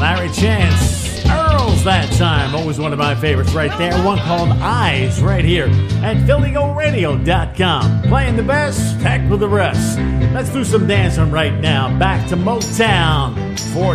Larry Chance, Earls that time. Always one of my favorites right there. One called Eyes right here at PhillyGoRadio.com. Playing the best, heck with the rest. Let's do some dancing right now. Back to Motown for